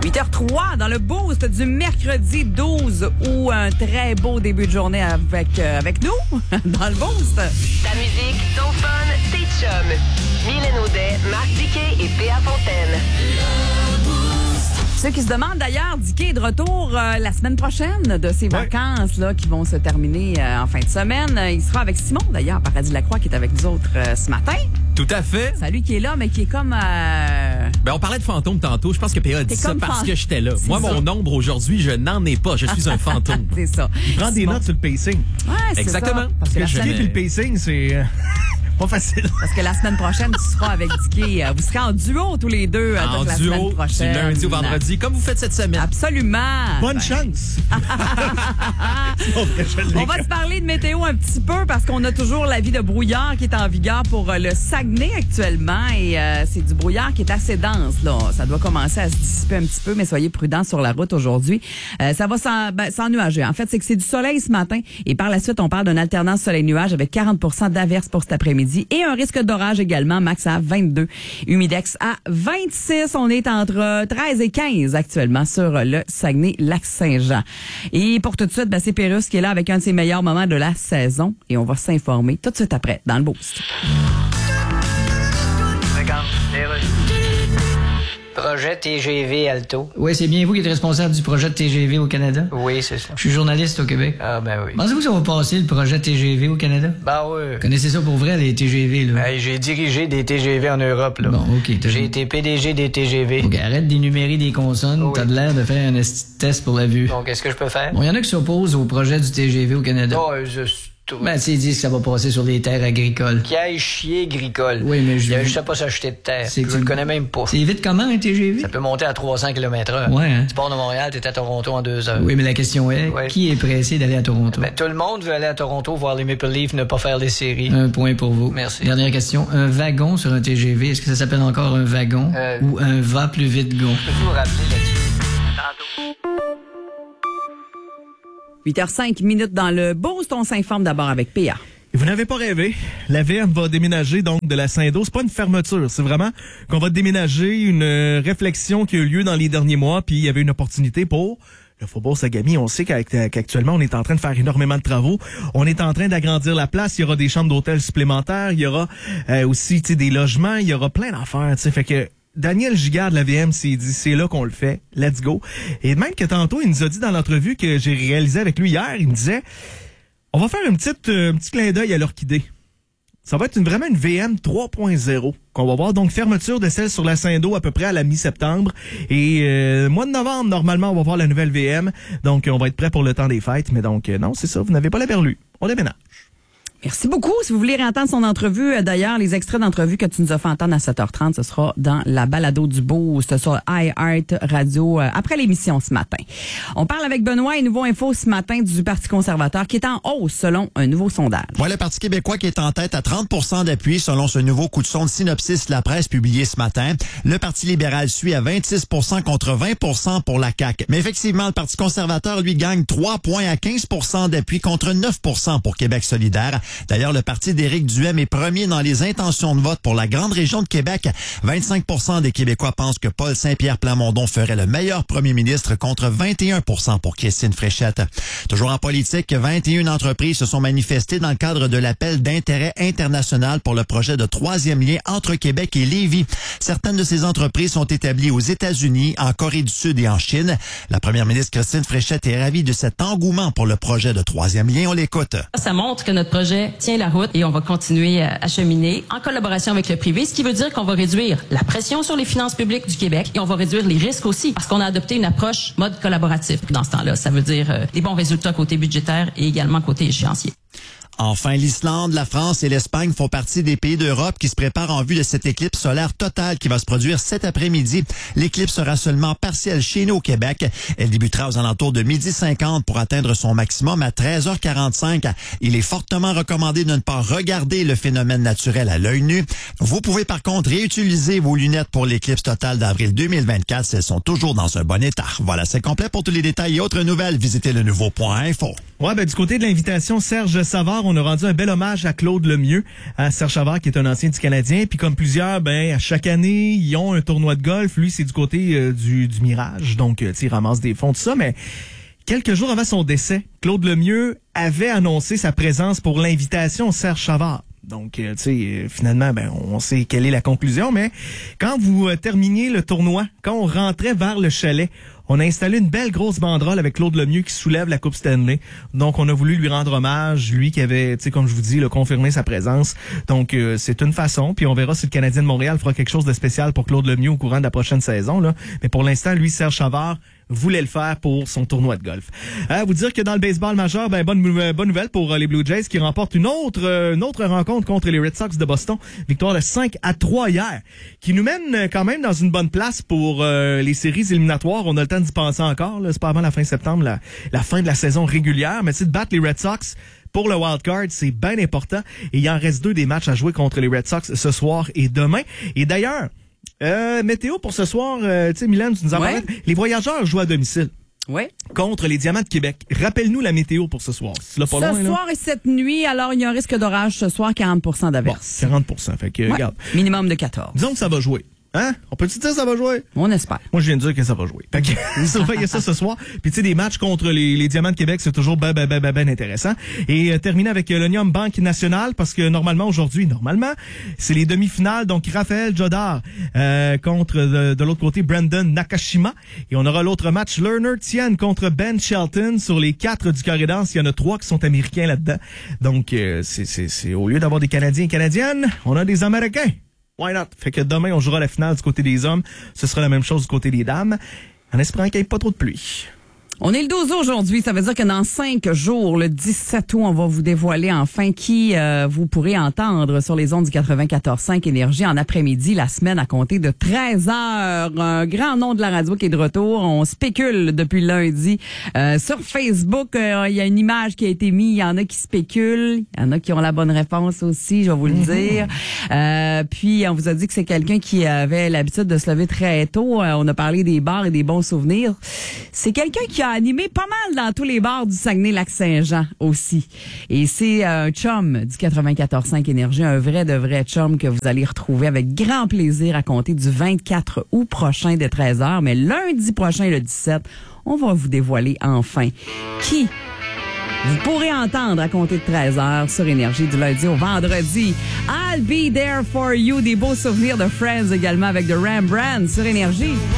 8h03 dans le boost du mercredi 12 août. Un très beau début de journée avec nous dans le boost. Ta musique, ton fun, tes chums. Mylène Audet, Marc Diquet et Péa Fontaine. Ceux qui se demandent d'ailleurs, Diquet est de retour la semaine prochaine de ses vacances là, qui vont se terminer en fin de semaine. Il sera avec Simon d'ailleurs, Paradis Lacroix, qui est avec nous autres ce matin. Tout à fait. C'est lui qui est là, mais qui est comme... Ben, on parlait de fantôme tantôt. Je pense que Péa a dit ça parce que j'étais là. Moi, mon ombre aujourd'hui, je n'en ai pas. Je suis un fantôme. C'est ça. Il prend des notes sur le pacing. Ouais, c'est exactement. Ça. Parce que la Diquet puis le pacing, c'est... pas facile. Parce que la semaine prochaine, tu seras avec Diquet. Vous serez en duo tous les deux en la duo, semaine prochaine. Du lundi au vendredi, comme vous faites cette semaine. Absolument. Bonne chance. On va se parler de météo un petit peu parce qu'on a toujours l'avis de brouillard qui est en vigueur pour le Saguenay actuellement. Et c'est du brouillard qui est assez dense. Là. Ça doit commencer à se dissiper un petit peu, mais soyez prudents sur la route aujourd'hui. Ça va s'ennuager. En fait, c'est que c'est du soleil ce matin. Et par la suite, on parle d'une alternance soleil-nuage avec 40% d'averses pour cet après-midi. Et un risque d'orage également, max à 22. Humidex à 26. On est entre 13 et 15 actuellement sur le Saguenay-Lac-Saint-Jean. Et pour tout de suite, c'est Pérus qui est là avec un de ses meilleurs moments de la saison. Et on va s'informer tout de suite après dans le boost. Regarde, les Russes. Projet TGV Alto. Oui, c'est bien vous qui êtes responsable du projet de TGV au Canada? Oui, c'est ça. Je suis journaliste au Québec. Ah, ben oui. Pensez-vous que ça va passer, le projet TGV au Canada? Ben oui. Connaissez ça pour vrai, les TGV, là? Ben, j'ai dirigé des TGV en Europe, là. Bon, OK. J'ai été PDG des TGV. OK, arrête d'énumérer des consonnes. Oui. T'as de l'air de faire un test pour la vue. Bon, qu'est-ce que je peux faire? Bon, il y en a qui s'opposent au projet du TGV au Canada. Oh, Ben, tu sais, ils disent que ça va passer sur les terres agricoles. Qui aille chier agricole. Oui, mais Il y a juste à pas s'acheter de terre. C'est Je que le connais même pas. C'est vite comment, un TGV? Ça peut monter à 300 km/h. Ouais, hein? Tu pars de Montréal, t'es à Toronto en 2 heures. Oui, mais la question est, Ouais. qui est pressé d'aller à Toronto? Ben, tout le monde veut aller à Toronto voir les Maple Leafs ne pas faire des séries. Un point pour vous. Merci. Dernière question. Un wagon sur un TGV, est-ce que ça s'appelle encore un wagon ou un va plus vite gon? Peux-tu vous rappeler là-dessus? Tantôt. 8h05 dans le boost. On s'informe d'abord avec Péa. Et vous n'avez pas rêvé. La VM va déménager donc de la Saint-Do. C'est pas une fermeture, c'est vraiment qu'on va déménager, une réflexion qui a eu lieu dans les derniers mois, puis il y avait une opportunité pour le Faubourg Sagami. On sait qu'actuellement, on est en train de faire énormément de travaux. On est en train d'agrandir la place. Il y aura des chambres d'hôtel supplémentaires. Il y aura aussi des logements. Il y aura plein d'affaires. Fait que Daniel Gigard de la VM s'est dit, c'est là qu'on le fait. Let's go. Et même que tantôt, il nous a dit dans l'entrevue que j'ai réalisé avec lui hier, il me disait... On va faire un petit clin d'œil à l'orchidée. Ça va être vraiment une VM 3.0 qu'on va voir. Donc, fermeture de celle sur la Saint-Do à peu près à la mi-septembre. Et mois de novembre, normalement, on va voir la nouvelle VM. Donc, on va être prêt pour le temps des fêtes. Mais donc, non, c'est ça, vous n'avez pas la berlue. On déménage. Merci beaucoup. Si vous voulez réentendre son entrevue, d'ailleurs, les extraits d'entrevue que tu nous as fait entendre à 7h30, ce sera dans la balado du Boost sur iHeart Radio après l'émission ce matin. On parle avec Benoît et Nouveau Info ce matin du Parti conservateur qui est en hausse selon un nouveau sondage. Ouais, le Parti québécois qui est en tête à 30% d'appui selon ce nouveau coup de sonde Synopsis La Presse publié ce matin. Le Parti libéral suit à 26% contre 20% pour la CAQ. Mais effectivement, le Parti conservateur, lui, gagne 3 points à 15% d'appui contre 9% pour Québec solidaire. D'ailleurs, le parti d'Éric Duhaime est premier dans les intentions de vote pour la grande région de Québec. 25% des Québécois pensent que Paul Saint-Pierre Plamondon ferait le meilleur premier ministre contre 21% pour Christine Fréchette. Toujours en politique, 21 entreprises se sont manifestées dans le cadre de l'appel d'intérêt international pour le projet de 3e lien entre Québec et Lévis. Certaines de ces entreprises sont établies aux États-Unis, en Corée du Sud et en Chine. La première ministre Christine Fréchette est ravie de cet engouement pour le projet de 3e lien. On l'écoute. Ça montre que notre projet tient la route et on va continuer à cheminer en collaboration avec le privé, ce qui veut dire qu'on va réduire la pression sur les finances publiques du Québec et on va réduire les risques aussi parce qu'on a adopté une approche mode collaboratif. Dans ce temps-là, ça veut dire des bons résultats côté budgétaire et également côté échéancier. Enfin, l'Islande, la France et l'Espagne font partie des pays d'Europe qui se préparent en vue de cette éclipse solaire totale qui va se produire cet après-midi. L'éclipse sera seulement partielle chez nous au Québec. Elle débutera aux alentours de 12h50 pour atteindre son maximum à 13h45. Il est fortement recommandé de ne pas regarder le phénomène naturel à l'œil nu. Vous pouvez par contre réutiliser vos lunettes pour l'éclipse totale d'avril 2024 si elles sont toujours dans un bon état. Voilà, c'est complet. Pour tous les détails et autres nouvelles, visitez le nouveau.info. Ouais, ben du côté de l'invitation Serge Savard, on a rendu un bel hommage à Claude Lemieux, à Serge Savard qui est un ancien du Canadien, puis comme plusieurs, ben à chaque année, ils ont un tournoi de golf. Lui, c'est du côté du Mirage, donc tu sais, il ramasse des fonds tout ça, mais quelques jours avant son décès, Claude Lemieux avait annoncé sa présence pour l'invitation Serge Savard. Donc, tu sais, finalement, ben, on sait quelle est la conclusion, mais quand vous terminiez le tournoi, quand on rentrait vers le chalet, on a installé une belle grosse banderole avec Claude Lemieux qui soulève la Coupe Stanley. Donc, on a voulu lui rendre hommage, lui qui avait, tu sais, comme je vous dis, confirmé sa présence. Donc, c'est une façon. Puis, on verra si le Canadien de Montréal fera quelque chose de spécial pour Claude Lemieux au courant de la prochaine saison, là. Mais pour l'instant, lui, Serge Savard, voulait le faire pour son tournoi de golf. Vous dire que dans le baseball majeur, ben bonne nouvelle pour les Blue Jays qui remportent une autre rencontre contre les Red Sox de Boston. Victoire de 5-3 hier, qui nous mène quand même dans une bonne place pour les séries éliminatoires. On a le temps d'y penser encore. Là. C'est pas avant la fin septembre, la fin de la saison régulière. Mais tu sais, de battre les Red Sox pour le wild card, c'est bien important. Et il en reste 2 des matchs à jouer contre les Red Sox ce soir et demain. Et d'ailleurs, météo pour ce soir, tu sais, Mylène, tu nous en parlais. Les Voyageurs jouent à domicile. Oui. Contre les Diamants de Québec. Rappelle-nous la météo pour ce soir. Ce soir et cette nuit, alors il y a un risque d'orage ce soir, 40% d'averse. Bon, 40%. Fait que, regarde. Minimum de 14. Disons que ça va jouer. Hein? On peut-tu dire que ça va jouer? On espère. Moi, je viens de dire que ça va jouer. Fait que, surveillez ça ce soir. Puis, tu sais, des matchs contre les Diamants de Québec, c'est toujours ben intéressant. Et terminer avec l'Onium Banque Nationale, parce que normalement, c'est les demi-finales. Donc, Raphaël Jodard contre, de l'autre côté, Brandon Nakashima. Et on aura l'autre match, Lerner Tien contre Ben Shelton. Sur les 4 du carré d'as, il y en a 3 qui sont américains là-dedans. Donc, c'est au lieu d'avoir des Canadiens et Canadiennes, on a des Américains. Why not? Fait que demain, on jouera la finale du côté des hommes. Ce sera la même chose du côté des dames, en espérant qu'il n'y ait pas trop de pluie. On est le 12 août aujourd'hui. Ça veut dire que dans 5 jours, le 17 août, on va vous dévoiler enfin qui vous pourrez entendre sur les ondes du 94.5 Énergie en après-midi, la semaine à compter de 13h. Un grand nom de la radio qui est de retour. On spécule depuis lundi. Sur Facebook, il y a une image qui a été mise. Il y en a qui spéculent. Il y en a qui ont la bonne réponse aussi, je vais vous le dire. Puis, on vous a dit que c'est quelqu'un qui avait l'habitude de se lever très tôt. On a parlé des bars et des bons souvenirs. C'est quelqu'un qui a animé pas mal dans tous les bars du Saguenay-Lac-Saint-Jean aussi. Et c'est un chum du 94.5 Énergie, un vrai de vrai chum que vous allez retrouver avec grand plaisir à compter du 24 août prochain de 13h. Mais lundi prochain, le 17, on va vous dévoiler enfin qui vous pourrez entendre à compter de 13h sur Énergie du lundi au vendredi. I'll be there for you. Des beaux souvenirs de Friends également avec The Rembrandt sur Énergie.